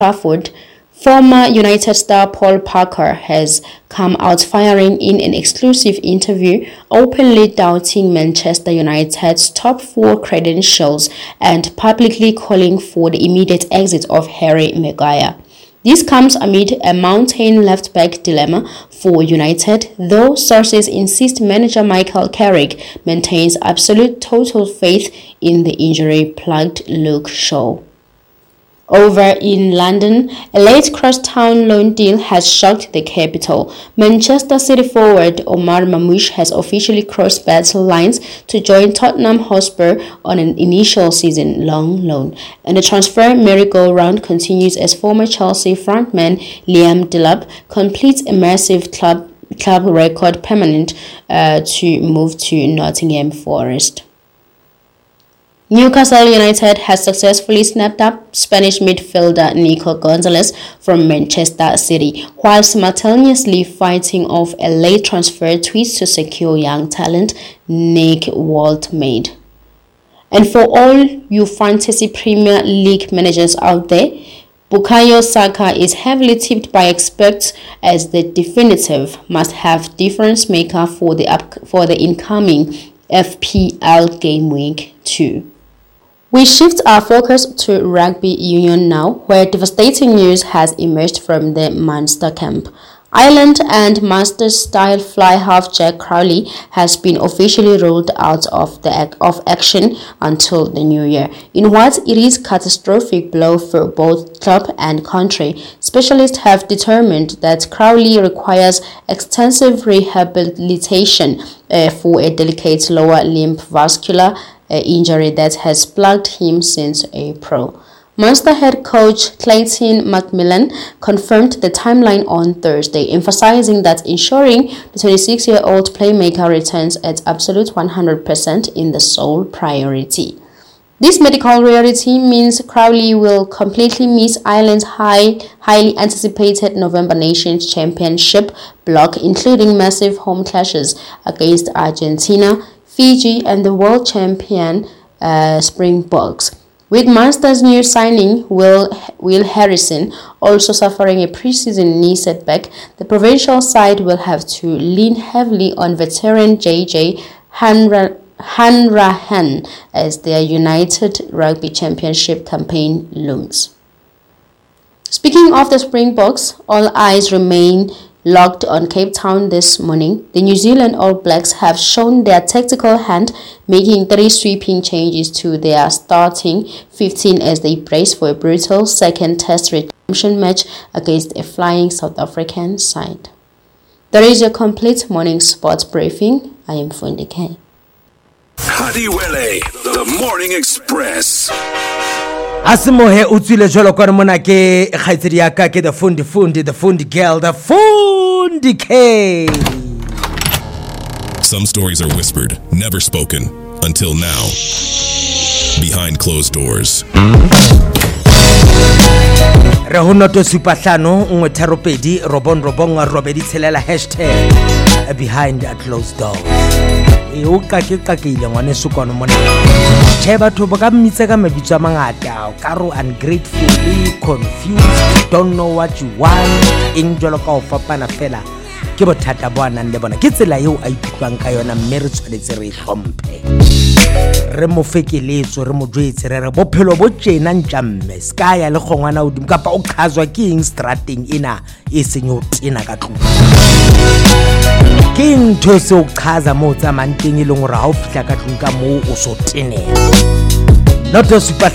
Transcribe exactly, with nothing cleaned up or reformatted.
Trafford, former United star Paul Parker has come out firing in an exclusive interview, openly doubting Manchester United's top four credentials and publicly calling for the immediate exit of Harry Maguire. This comes amid a mounting left-back dilemma for United, though sources insist manager Michael Carrick maintains absolute total faith in the injury-plagued Luke Shaw. Over in London, a late crosstown loan deal has shocked the capital. Manchester City forward Omar Mamouche has officially crossed battle lines to join Tottenham Hotspur on an initial season-long loan. And the transfer merry-go-round continues as former Chelsea frontman Liam Delap completes a massive club, club record permanent uh, to move to Nottingham Forest. Newcastle United has successfully snapped up Spanish midfielder Nico Gonzalez from Manchester City, while simultaneously fighting off a late transfer twist to secure young talent Nick Woltemade. And for all you fantasy Premier League managers out there, Bukayo Saka is heavily tipped by experts as the definitive must-have difference maker for the up, for the incoming F P L game week two. We shift our focus to rugby union now, where devastating news has emerged from the Munster camp. Ireland and Munster-style fly half Jack Crowley has been officially ruled out of the of action until the new year. In what it is catastrophic blow for both club and country, specialists have determined that Crowley requires extensive rehabilitation uh, for a delicate lower limb vascular uh, injury that has plagued him since April. Munster head coach Clayton McMillan confirmed the timeline on Thursday, emphasizing that ensuring the twenty-six-year-old playmaker returns at absolute one hundred percent in the sole priority. This medical reality means Crowley will completely miss Ireland's high, highly anticipated November Nations Championship block, including massive home clashes against Argentina, Fiji, and the world champion uh, Springboks. With Munster's new signing, Will, Will Harrison, also suffering a pre-season knee setback, the provincial side will have to lean heavily on veteran J J Hanra, Hanrahan as their United Rugby Championship campaign looms. Speaking of the Springboks, all eyes remain locked on Cape Town this morning. The New Zealand All Blacks have shown their tactical hand, making three sweeping changes to their starting fifteen as they brace for a brutal second test redemption match against a flying South African side. There is your complete morning sports briefing. I am Fundi K. Hadiwele, the Morning Express. Asimohe utsile jolo kwa mona ke khaitsedi ya ka ke the Fundi Fundi, the Fundi girl, the Fundi K. Some stories are whispered, never spoken, until now. Behind closed doors. Re ho noto supahlano nngwe tharo pedi robon robong robedi tshelela hashtag behind closed doors. E o ka ke ka ke ile ngwane sukono mona. Che batho ba ka mmitsa ka mabitso a mangata ka ro ungrateful, confused, don't know what you want, eng jolo ka o fapana fela ke bothata bo anang le bona ke tsela eo a ikutlwang ka yona mme re tshwanetse re hlomphe re mo fekeletso re mo jwetse re re bophelo bo tjena ntjamme ska ya le kgongwana o dim kapa o khazwa ke eng strateng ena e senyo tena ka tlu ke ntho se o khaza mo tsa manteng e leng hore ha o fihla ka tlung ka mo o so tenela not a super